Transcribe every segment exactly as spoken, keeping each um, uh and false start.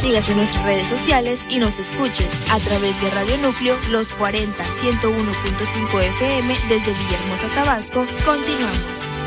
sigas en nuestras redes sociales y nos escuches a través de Radio Núcleo Los cuarenta, ciento uno punto cinco F M desde Villahermosa, Tabasco. Continuamos.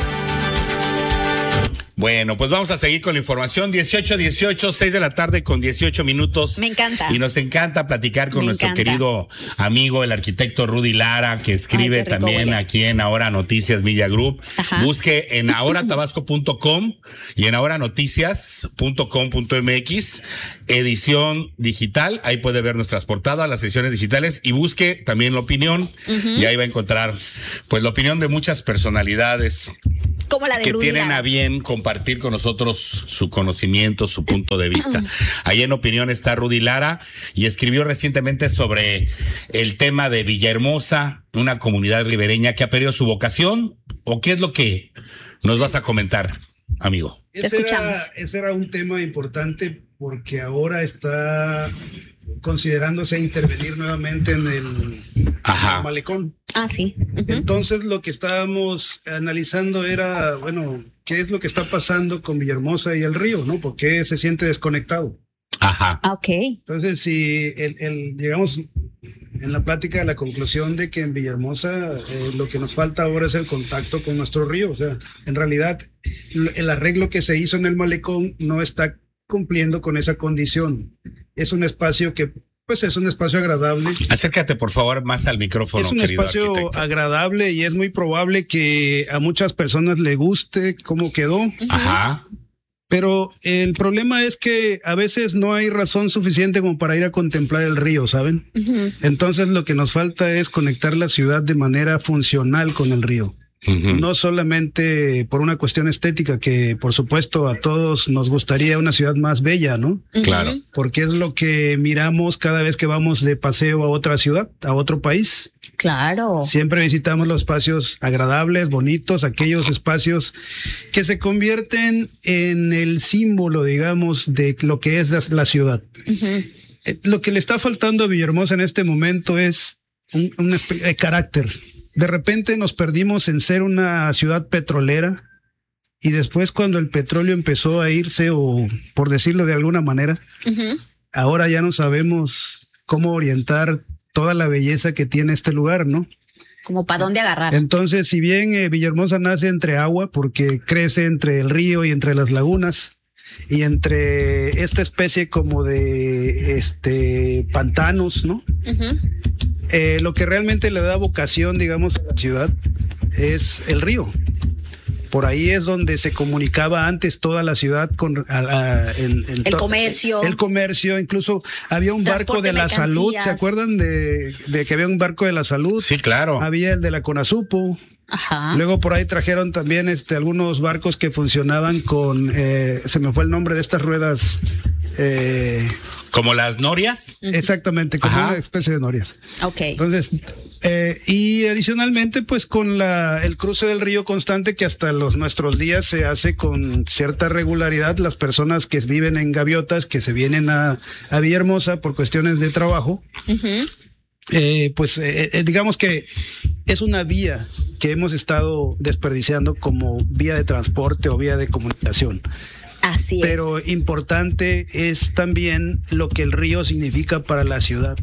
Bueno, pues vamos a seguir con la información. dieciocho dieciocho, seis de la tarde con dieciocho minutos. Me encanta. Y nos encanta platicar con Me nuestro encanta. querido amigo, el arquitecto Rudy Lara, que escribe Ay, qué rico también huele. aquí en Ahora Noticias Media Group. Ajá. Busque en ahora tabasco punto com y en ahora noticias punto com punto m x, edición digital. Ahí puede ver nuestras portadas, las sesiones digitales, y busque también la opinión. Uh-huh. Y ahí va a encontrar pues la opinión de muchas personalidades como la de que Rudy tienen Lara. a bien compartir con nosotros su conocimiento, su punto de vista. Ahí en opinión está Rudy Lara y escribió recientemente sobre el tema de Villahermosa, una comunidad ribereña que ha perdido su vocación. ¿O qué es lo que nos vas a comentar, amigo? Te Ese escuchamos. era, ese era un tema importante porque ahora está considerándose intervenir nuevamente en el, Ajá. el malecón. Ah, sí. Uh-huh. Entonces lo que estábamos analizando era, bueno, ¿qué es lo que está pasando con Villahermosa y el río, no? ¿Por qué se siente desconectado? Ajá. Ah, ok. Entonces, si el, el, llegamos en la plática a la conclusión de que en Villahermosa eh, lo que nos falta ahora es el contacto con nuestro río. O sea, en realidad el arreglo que se hizo en el malecón no está cumpliendo con esa condición. Es un espacio que, pues es un espacio agradable. Acércate por favor más al micrófono. Es un querido espacio arquitecto. agradable y es muy probable que a muchas personas le guste cómo quedó. Ajá. Pero el problema es que a veces no hay razón suficiente como para ir a contemplar el río, ¿saben? Uh-huh. Entonces lo que nos falta es conectar la ciudad de manera funcional con el río. Uh-huh. No solamente por una cuestión estética, que por supuesto a todos nos gustaría una ciudad más bella, ¿no? Claro. Porque es lo que miramos cada vez que vamos de paseo a otra ciudad, a otro país. Claro. Siempre visitamos los espacios agradables, bonitos, aquellos espacios que se convierten en el símbolo, digamos, de lo que es la, la ciudad. Uh-huh. Eh, lo que le está faltando a Villahermosa en este momento es un, un espe- eh, carácter. De repente nos perdimos en ser una ciudad petrolera y después cuando el petróleo empezó a irse, o por decirlo de alguna manera, uh-huh. ahora ya no sabemos cómo orientar toda la belleza que tiene este lugar, ¿no? Como para dónde agarrar. Entonces, si bien eh, Villahermosa nace entre agua, porque crece entre el río y entre las lagunas, y entre esta especie como de este pantanos, ¿no? Uh-huh. Eh, lo que realmente le da vocación, digamos, a la ciudad es el río. Por ahí es donde se comunicaba antes toda la ciudad con a, a, en, en el to- comercio. El comercio, incluso había un barco de la salud, ¿se acuerdan de, de que había un barco de la salud? Sí, claro. Había el de la Conasupo. Ajá. Luego por ahí trajeron también este algunos barcos que funcionaban con, eh, se me fue el nombre de estas ruedas. Eh, ¿Como las norias? Exactamente, como Ajá. una especie de norias. Ok. Entonces, eh, y adicionalmente, pues con la el cruce del río constante que hasta los nuestros días se hace con cierta regularidad. Las personas que viven en gaviotas, que se vienen a, a Villahermosa por cuestiones de trabajo, uh-huh. eh, pues eh, eh, digamos que es una vía que hemos estado desperdiciando como vía de transporte o vía de comunicación. Así Pero es. importante es también lo que el río significa para la ciudad.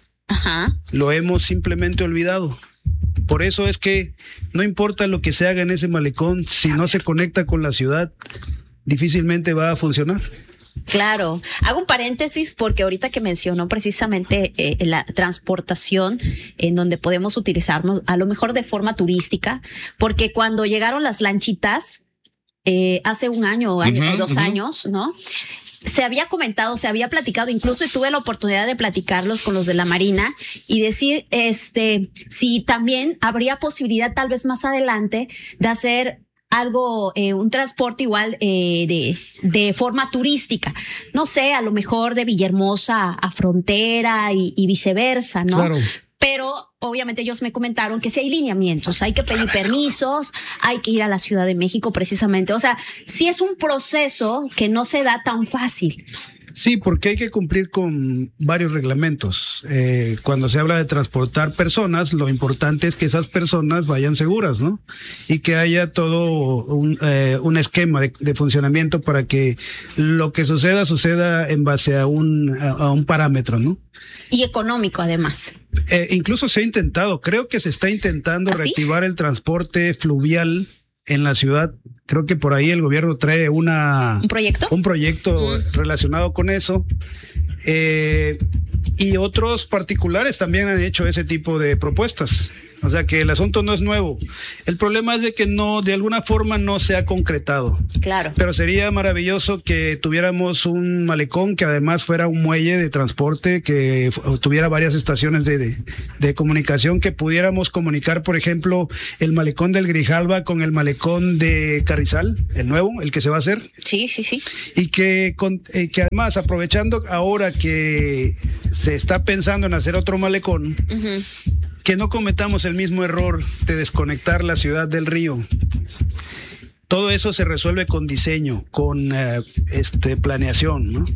Ajá. Lo hemos simplemente olvidado. Por eso es que no importa lo que se haga en ese malecón, si no se conecta con la ciudad, difícilmente va a funcionar. Claro. Hago un paréntesis porque ahorita que mencionó precisamente eh, la transportación en donde podemos utilizarnos a lo mejor de forma turística, porque cuando llegaron las lanchitas eh, hace un año, año uh-huh, dos uh-huh. años, ¿no? Se había comentado, se había platicado, incluso tuve la oportunidad de platicarlos con los de la Marina y decir, este, si también habría posibilidad tal vez más adelante de hacer algo, eh, un transporte igual eh, de, de forma turística. No sé, a lo mejor de Villahermosa a Frontera y, y viceversa, ¿no? Claro. Pero obviamente ellos me comentaron que si hay lineamientos, hay que pedir permisos, hay que ir a la Ciudad de México precisamente. O sea, sí es un proceso que no se da tan fácil. Sí, porque hay que cumplir con varios reglamentos. Eh, cuando se habla de transportar personas, lo importante es que esas personas vayan seguras, ¿no? Y que haya todo un, eh, un esquema de, de funcionamiento para que lo que suceda, suceda en base a un, a, a un parámetro, ¿no? Y económico, además. Eh, incluso se ha intentado, creo que se está intentando ¿Ah, sí? reactivar el transporte fluvial en la ciudad. Creo que por ahí el gobierno trae una ¿Un proyecto? un proyecto Mm. relacionado con eso. Eh, y otros particulares también han hecho ese tipo de propuestas. O sea que el asunto no es nuevo. El problema es de que no, de alguna forma no se ha concretado. Claro. Pero sería maravilloso que tuviéramos un malecón que además fuera un muelle de transporte, que fu- tuviera varias estaciones de, de, de comunicación, que pudiéramos comunicar, por ejemplo, el malecón del Grijalba con el malecón de Carrizal, el nuevo, el que se va a hacer. Sí, sí, sí. Y que, con, eh, que además, aprovechando ahora que se está pensando en hacer otro malecón, Uh-huh. que no cometamos el mismo error de desconectar la ciudad del río. Todo eso se resuelve con diseño, con eh, este, planeación, ¿no?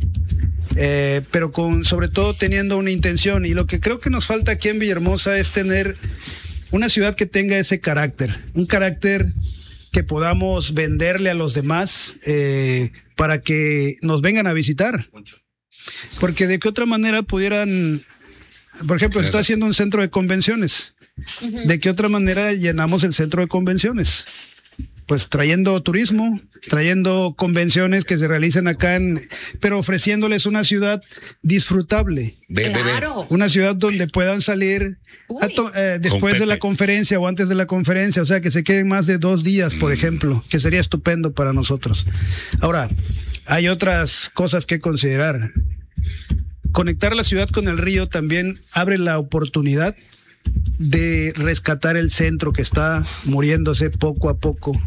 Eh, pero con, sobre todo teniendo una intención. Y lo que creo que nos falta aquí en Villahermosa es tener una ciudad que tenga ese carácter, un carácter que podamos venderle a los demás eh, para que nos vengan a visitar. Porque de qué otra manera pudieran, por ejemplo, se está haciendo un centro de convenciones. Uh-huh. ¿De qué otra manera llenamos el centro de convenciones? Pues trayendo turismo, trayendo convenciones que se realicen acá, en, pero ofreciéndoles una ciudad disfrutable. Ve, ve, ve. Claro. Una ciudad donde puedan salir a to- eh, después de la conferencia o antes de la conferencia, o sea, que se queden más de dos días, por ejemplo, que sería estupendo para nosotros. Ahora, hay otras cosas que considerar. Conectar la ciudad con el río también abre la oportunidad de rescatar el centro que está muriéndose poco a poco.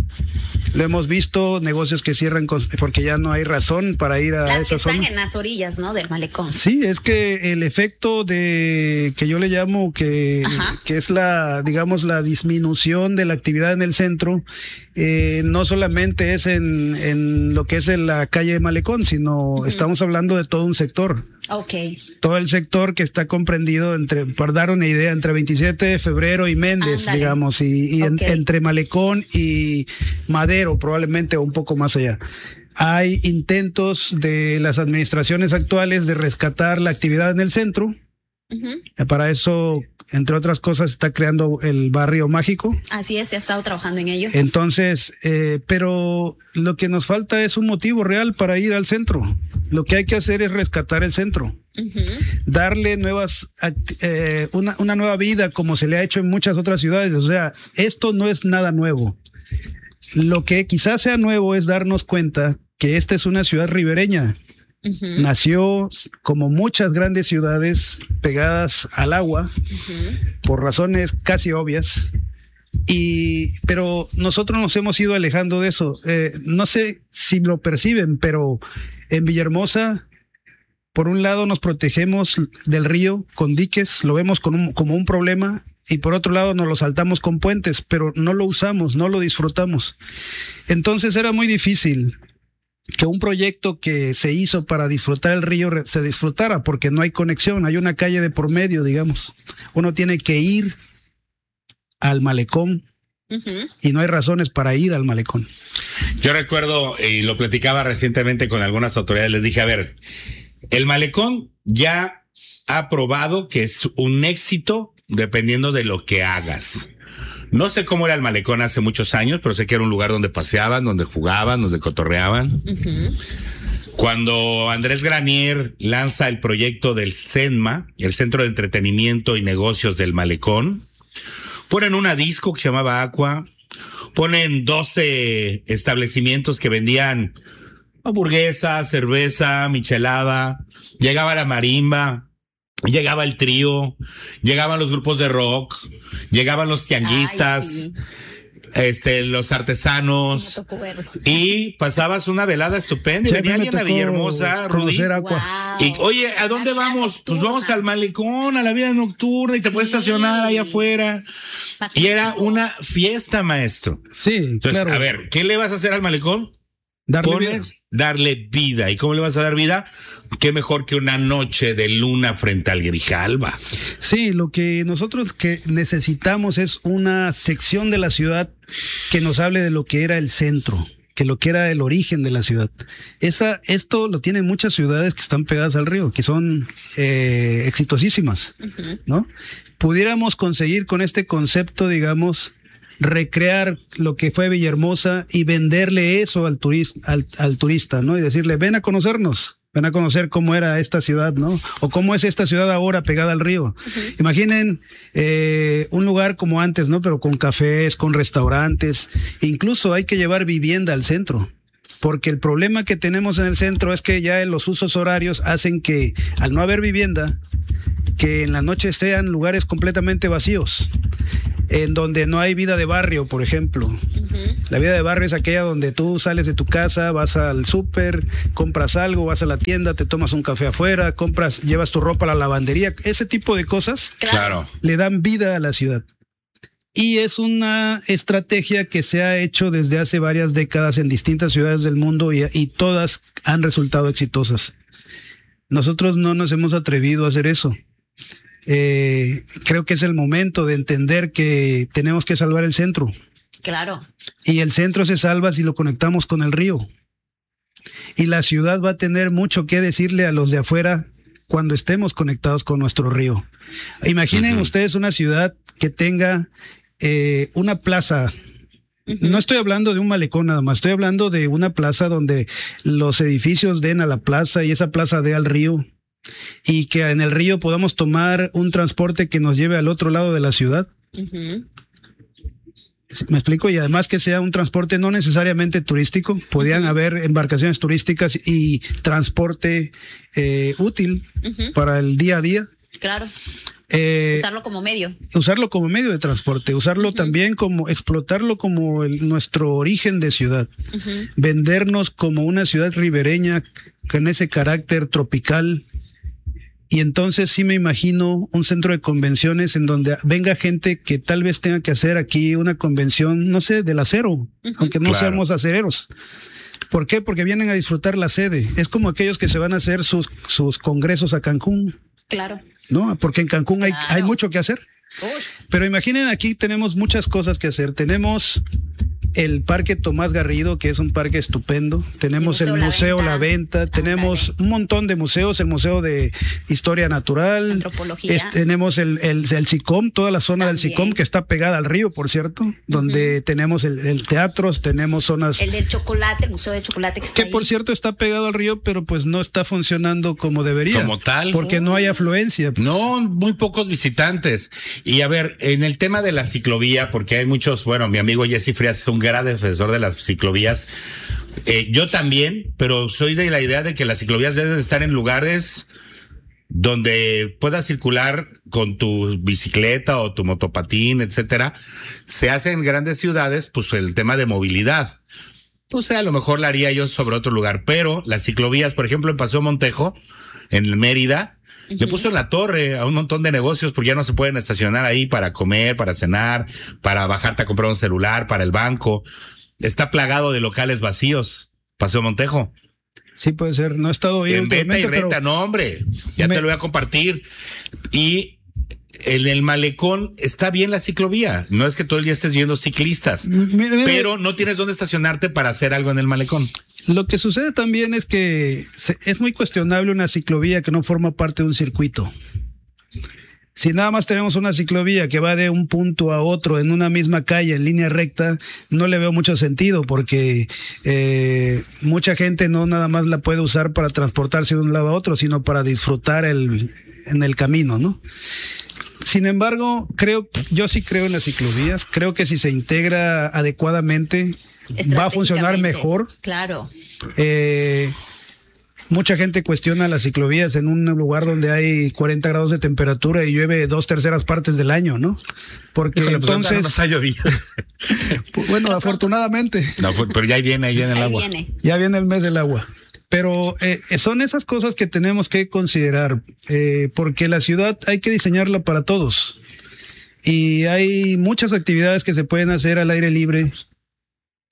Lo hemos visto, negocios que cierran con, porque ya no hay razón para ir a Las que esa están zona. en las orillas, ¿no? Del malecón. Sí, es que el efecto de que yo le llamo que, que es la, digamos, la disminución de la actividad en el centro, eh, no solamente es en, en lo que es en la calle Malecón, sino uh-huh. estamos hablando de todo un sector. Ok. Todo el sector que está comprendido entre, para dar una idea, entre veintisiete de febrero y Méndez, Ándale. digamos, y, y Okay. en, entre Malecón y Madero, probablemente un poco más allá. Hay intentos de las administraciones actuales de rescatar la actividad en el centro. Uh-huh. Para eso, entre otras cosas, está creando el barrio mágico. Así es, se ha estado trabajando en ello. Entonces, eh, pero lo que nos falta es un motivo real para ir al centro. Lo que hay que hacer es rescatar el centro, Uh-huh. darle nuevas, act- eh, una, una nueva vida como se le ha hecho en muchas otras ciudades. O sea, esto no es nada nuevo. Lo que quizás sea nuevo es darnos cuenta que esta es una ciudad ribereña. Uh-huh. Nació como muchas grandes ciudades pegadas al agua Uh-huh. por razones casi obvias. Y, pero nosotros nos hemos ido alejando de eso. Eh, no sé si lo perciben, pero en Villahermosa, por un lado nos protegemos del río con diques, lo vemos con un, como un problema, y por otro lado nos lo saltamos con puentes, pero no lo usamos, no lo disfrutamos. Entonces era muy difícil que un proyecto que se hizo para disfrutar el río se disfrutara, porque no hay conexión, hay una calle de por medio, digamos. Uno tiene que ir al malecón Uh-huh. y no hay razones para ir al malecón. Yo recuerdo, y lo platicaba recientemente con algunas autoridades, les dije, a ver, el malecón ya ha probado que es un éxito dependiendo de lo que hagas. No sé cómo era el malecón hace muchos años, pero sé que era un lugar donde paseaban, donde jugaban, donde cotorreaban. Uh-huh. Cuando Andrés Granier lanza el proyecto del CENMA, el Centro de Entretenimiento y Negocios del Malecón, ponen una disco que se llamaba Aqua, ponen doce establecimientos que vendían hamburguesa, cerveza, michelada, llegaba la marimba, llegaba el trío, llegaban los grupos de rock, llegaban los tianguistas, Ay, sí. este, los artesanos, Me tocó verlo. y pasabas una velada estupenda y Sí, a mí venía me alguien a tocó Villahermosa, Rudy. conocer Aqua. Wow. Y oye, ¿a dónde La vida vamos? Pues nocturna. vamos al malecón, a la vida nocturna, y te Sí. puedes estacionar ahí afuera. Y era una fiesta, maestro. Sí, Entonces, claro. a ver, ¿qué le vas a hacer al malecón? Darle Pones, vida. darle vida. ¿Y cómo le vas a dar vida? Qué mejor que una noche de luna frente al Grijalba. Sí, lo que nosotros que necesitamos es una sección de la ciudad que nos hable de lo que era el centro, que lo que era el origen de la ciudad. Esa, esto lo tienen muchas ciudades que están pegadas al río, que son eh, exitosísimas, uh-huh. ¿no? Pudiéramos conseguir con este concepto, digamos, recrear lo que fue Villahermosa y venderle eso al turista, al, al turista, ¿no? Y decirle, ven a conocernos, ven a conocer cómo era esta ciudad, ¿no? O cómo es esta ciudad ahora pegada al río. Uh-huh. Imaginen eh, un lugar como antes, ¿no? Pero con cafés, con restaurantes. Incluso hay que llevar vivienda al centro. Porque el problema que tenemos en el centro es que ya en los usos horarios hacen que, al no haber vivienda, que en la noche sean lugares completamente vacíos, en donde no hay vida de barrio, por ejemplo. Uh-huh. La vida de barrio es aquella donde tú sales de tu casa, vas al súper, compras algo, vas a la tienda, te tomas un café afuera, compras, llevas tu ropa a la lavandería. Ese tipo de cosas claro. le dan vida a la ciudad. Y es una estrategia que se ha hecho desde hace varias décadas en distintas ciudades del mundo y, y todas han resultado exitosas. Nosotros no nos hemos atrevido a hacer eso. Eh, creo que es el momento de entender que tenemos que salvar el centro. Claro. Y el centro se salva si lo conectamos con el río. Y la ciudad va a tener mucho que decirle a los de afuera cuando estemos conectados con nuestro río. Imaginen uh-huh. ustedes una ciudad que tenga eh, una plaza. Uh-huh. No estoy hablando de un malecón nada más, estoy hablando de una plaza donde los edificios den a la plaza y esa plaza dé al río. Y que en el río podamos tomar un transporte que nos lleve al otro lado de la ciudad. Uh-huh. ¿Me explico? Y además que sea un transporte no necesariamente turístico. Podían uh-huh. haber embarcaciones turísticas y transporte eh, útil uh-huh. para el día a día. Claro. Eh, usarlo como medio. Usarlo como medio de transporte, usarlo uh-huh. también como, explotarlo como el, nuestro origen de ciudad. Uh-huh. Vendernos como una ciudad ribereña con ese carácter tropical. Y entonces sí me imagino un centro de convenciones en donde venga gente que tal vez tenga que hacer aquí una convención, no sé, del acero, uh-huh. aunque no claro. seamos acereros. ¿Por qué? Porque vienen a disfrutar la sede. Es como aquellos que se van a hacer sus, sus congresos a Cancún. Claro. ¿No? Porque en Cancún hay, claro. hay mucho que hacer. Uy. Pero imaginen, aquí tenemos muchas cosas que hacer. Tenemos el Parque Tomás Garrido, que es un parque estupendo. Tenemos el Museo, el museo La Venta. La Venta. Tenemos ah, un montón de museos. El Museo de Historia Natural. Antropología. Es, tenemos el, el, el SICOM, toda la zona también. Del SICOM, que está pegada al río, por cierto. Uh-huh. Donde tenemos el, el teatros, tenemos zonas... El del chocolate, el Museo del Chocolate que está Que, ahí. Por cierto, está pegado al río, pero pues no está funcionando como debería. Como tal. Porque uh. no hay afluencia. Pues. No, muy pocos visitantes. Y a ver, en el tema de la ciclovía, porque hay muchos... Bueno, mi amigo Jesse Frías es un gran defensor de las ciclovías. Eh, yo también, pero soy de la idea de que las ciclovías deben estar en lugares donde puedas circular con tu bicicleta o tu motopatín, etcétera. Se hace en grandes ciudades, pues el tema de movilidad. Pues a lo mejor la haría yo sobre otro lugar, pero las ciclovías, por ejemplo, en Paseo Montejo, en Mérida, uh-huh. le puso en la torre a un montón de negocios porque ya no se pueden estacionar ahí para comer, para cenar, para bajarte a comprar un celular, para el banco. Está plagado de locales vacíos, Paseo Montejo. Sí, puede ser. No he estado ahí. En venta y renta, pero... no, hombre. Ya me... te lo voy a compartir. Y en el malecón está bien la ciclovía. No es que todo el día estés viendo ciclistas, mire, mire. Pero no tienes dónde estacionarte para hacer algo en el malecón. Lo que sucede también es que es muy cuestionable una ciclovía que no forma parte de un circuito. Si nada más tenemos una ciclovía que va de un punto a otro en una misma calle en línea recta, no le veo mucho sentido porque eh, mucha gente no nada más la puede usar para transportarse de un lado a otro, sino para disfrutar el, en el camino, ¿no? Sin embargo, creo, yo sí creo en las ciclovías. Creo que si se integra adecuadamente va a funcionar mejor. Claro. Eh, Mucha gente cuestiona las ciclovías en un lugar donde hay cuarenta grados de temperatura y llueve dos terceras partes del año, ¿no? Porque Híjole, entonces... Pues ha llovido. Bueno, afortunadamente. No, pero ya viene, ahí viene el ahí agua. Viene. Ya viene el mes del agua. Pero eh, son esas cosas que tenemos que considerar, eh, porque la ciudad hay que diseñarla para todos. Y hay muchas actividades que se pueden hacer al aire libre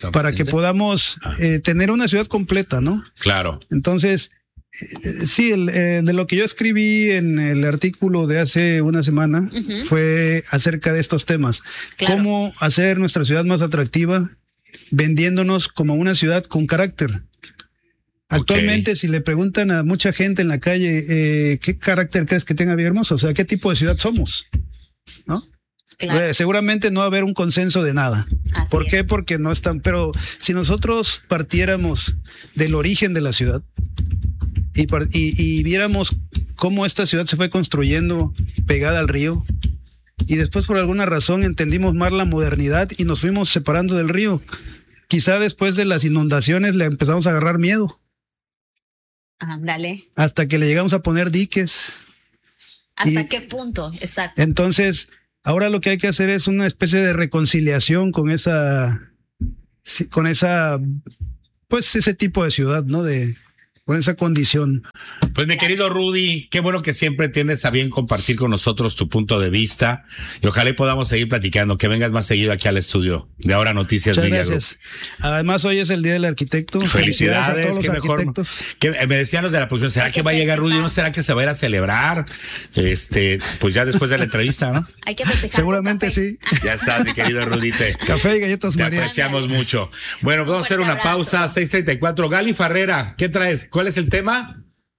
para que podamos eh, tener una ciudad completa, ¿no? Claro. Entonces, eh, sí, el, eh, de lo que yo escribí en el artículo de hace una semana uh-huh. fue acerca de estos temas. Claro. Cómo hacer nuestra ciudad más atractiva, vendiéndonos como una ciudad con carácter. Actualmente, okay. si le preguntan a mucha gente en la calle, eh, ¿qué carácter crees que tenga Villahermosa? O sea, ¿qué tipo de ciudad somos? ¿No? Claro. Eh, seguramente no va a haber un consenso de nada. Así ¿Por qué? Es. Porque no están. Pero si nosotros partiéramos del origen de la ciudad y, y, y viéramos cómo esta ciudad se fue construyendo pegada al río, y después por alguna razón entendimos más la modernidad y nos fuimos separando del río. Quizá después de las inundaciones le empezamos a agarrar miedo. Ándale. Hasta que le llegamos a poner diques. ¿Hasta y, qué punto? Exacto. Entonces, ahora lo que hay que hacer es una especie de reconciliación con esa, con esa, pues ese tipo de ciudad, ¿no? De, con esa condición. Pues mi querido Rudy, qué bueno que siempre tienes a bien compartir con nosotros tu punto de vista y ojalá y podamos seguir platicando, que vengas más seguido aquí al estudio de Ahora Noticias Muchas gracias. Además hoy es el Día del Arquitecto. Felicidades, Felicidades a todos los arquitectos. Mejor, que me decían los de la producción, ¿será que va a llegar Rudy? ¿No será que se va a ir a celebrar? Este, pues ya después de la entrevista, ¿no? Hay que festejar. Seguramente sí. Ya estás, mi querido Rudy. Te, Café y galletas María. Te apreciamos mucho. Bueno, vamos a hacer una pausa, seis treinta y cuatro. Gali Farrera, ¿qué traes? ¿Cuál es el tema?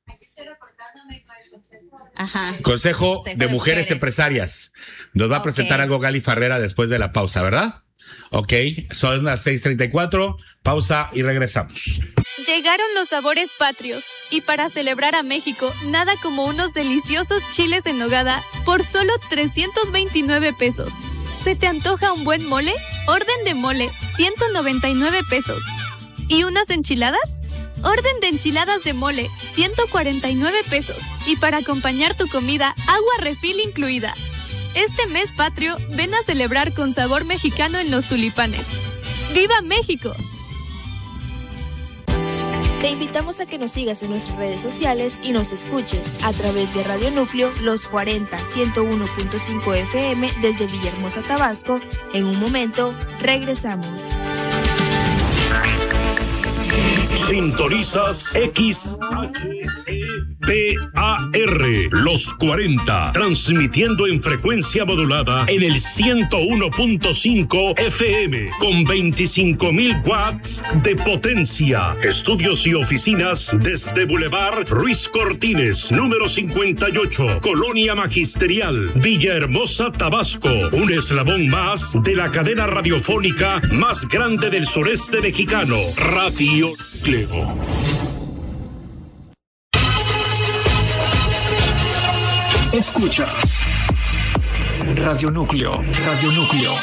Ajá. Consejo, Consejo de, de mujeres, mujeres empresarias. Nos va a okay. presentar algo Gali Farrera después de la pausa, ¿verdad? Ok, son las seis treinta y cuatro, pausa y regresamos. Llegaron los sabores patrios y para celebrar a México, nada como unos deliciosos chiles en nogada por solo trescientos veintinueve pesos. ¿Se te antoja un buen mole? Orden de mole, ciento noventa y nueve pesos. ¿Y unas enchiladas? Orden de enchiladas de mole, ciento cuarenta y nueve pesos. Y para acompañar tu comida, agua refil incluida. Este mes patrio, ven a celebrar con sabor mexicano en Los Tulipanes. ¡Viva México! Te invitamos a que nos sigas en nuestras redes sociales y nos escuches a través de Radio Núcleo Los cuarenta, ciento uno punto cinco F M desde Villahermosa, Tabasco. En un momento, regresamos. Sintonizas X H E P A R Los cuarenta, transmitiendo en frecuencia modulada en el ciento uno punto cinco F M con veinticinco mil watts de potencia. Estudios y oficinas desde Boulevard Ruiz Cortines, número cincuenta y ocho, Colonia Magisterial, Villahermosa, Tabasco. Un eslabón más de la cadena radiofónica más grande del sureste mexicano, Radio Núcleo. Escuchas Radio Núcleo, Radio Núcleo.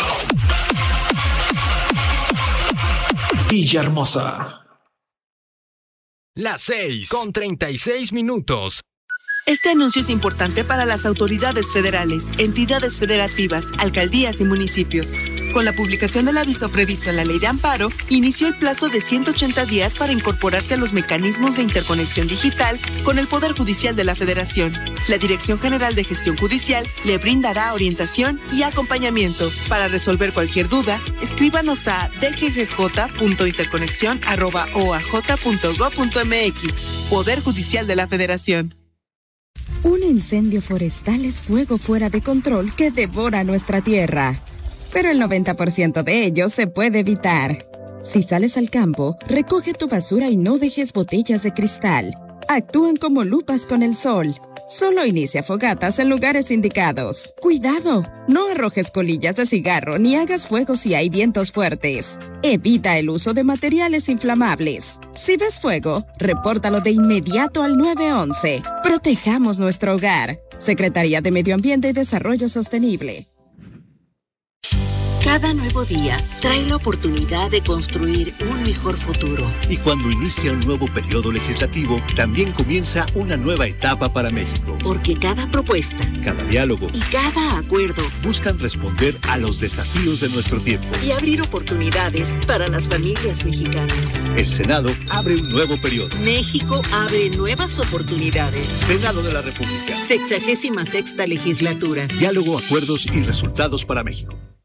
Villahermosa. Las seis con treinta y seis minutos. Este anuncio es importante para las autoridades federales, entidades federativas, alcaldías y municipios. Con la publicación del aviso previsto en la Ley de Amparo, inició el plazo de ciento ochenta días para incorporarse a los mecanismos de interconexión digital con el Poder Judicial de la Federación. La Dirección General de Gestión Judicial le brindará orientación y acompañamiento. Para resolver cualquier duda, escríbanos a d g g j punto interconexión arroba o a j punto gob punto m x. Poder Judicial de la Federación. Un incendio forestal es fuego fuera de control que devora nuestra tierra. Pero el noventa por ciento de ello se puede evitar. Si sales al campo, recoge tu basura y no dejes botellas de cristal. Actúan como lupas con el sol. Solo inicia fogatas en lugares indicados. ¡Cuidado! No arrojes colillas de cigarro ni hagas fuego si hay vientos fuertes. Evita el uso de materiales inflamables. Si ves fuego, repórtalo de inmediato al nueve once. Protejamos nuestro hogar. Secretaría de Medio Ambiente y Desarrollo Sostenible. Cada nuevo día trae la oportunidad de construir un mejor futuro. Y cuando inicia un nuevo periodo legislativo, también comienza una nueva etapa para México. Porque cada propuesta, cada diálogo y cada acuerdo buscan responder a los desafíos de nuestro tiempo y abrir oportunidades para las familias mexicanas. El Senado abre un nuevo periodo. México abre nuevas oportunidades. Senado de la República. Sexagésima sexta legislatura. Diálogo, acuerdos y resultados para México.